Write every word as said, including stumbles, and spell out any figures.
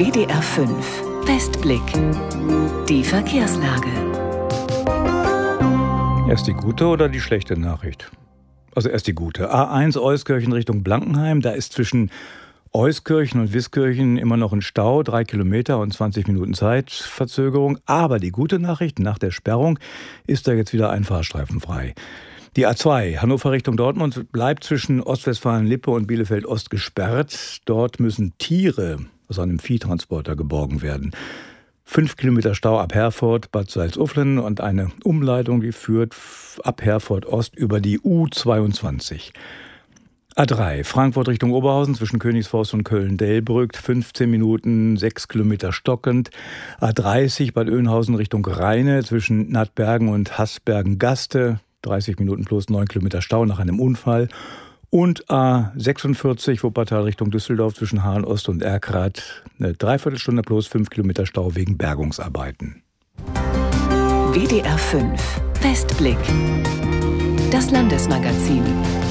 W D R fünf Westblick. Die Verkehrslage. Erst die gute oder die schlechte Nachricht? Also erst die gute. A eins Euskirchen Richtung Blankenheim. Da ist zwischen Euskirchen und Wiskirchen immer noch ein Stau. Drei Kilometer und zwanzig Minuten Zeitverzögerung. Aber die gute Nachricht, nach der Sperrung ist da jetzt wieder ein Fahrstreifen frei. Die A zwei, Hannover Richtung Dortmund, bleibt zwischen Ostwestfalen-Lippe und Bielefeld-Ost gesperrt. Dort müssen Tiere aus einem Viehtransporter geborgen werden. Fünf Kilometer Stau ab Herford, Bad Salzuflen und eine Umleitung, die führt ab Herford Ost über die U zweiundzwanzig. A drei, Frankfurt Richtung Oberhausen zwischen Königsforst und Köln-Delbrück, fünfzehn Minuten, sechs Kilometer stockend. A dreißig, Bad Oeynhausen Richtung Rheine zwischen Nattbergen und Hasbergen-Gaste, dreißig Minuten plus neun Kilometer Stau nach einem Unfall. Und A sechsundvierzig, Wuppertal Richtung Düsseldorf zwischen Hahn-Ost und Erkrath, eine Dreiviertelstunde plus fünf Kilometer Stau wegen Bergungsarbeiten. W D R fünf Westblick. Das Landesmagazin.